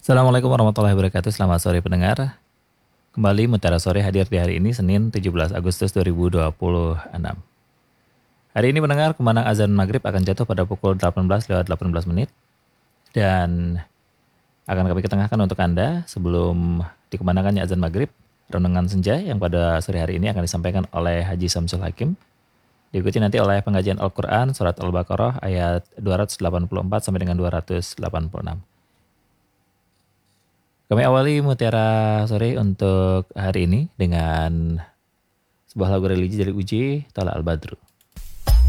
Assalamualaikum warahmatullahi wabarakatuh. Selamat sore pendengar. Kembali Mutiara Sore hadir di hari ini Senin 17 Agustus 2026. Hari ini pendengar kumandang azan maghrib akan jatuh pada pukul 18 lewat 18 menit. Dan akan kami ketengahkan untuk Anda sebelum dikumandangkannya azan maghrib, renungan senja yang pada sore hari ini akan disampaikan oleh Haji Samsul Hakim. Diikuti nanti oleh pengajian Al-Quran surat Al-Baqarah ayat 284 sampai dengan 286. Kami awali Mutiara Sore untuk hari ini dengan sebuah lagu religi dari Uji Tala Al-Badru.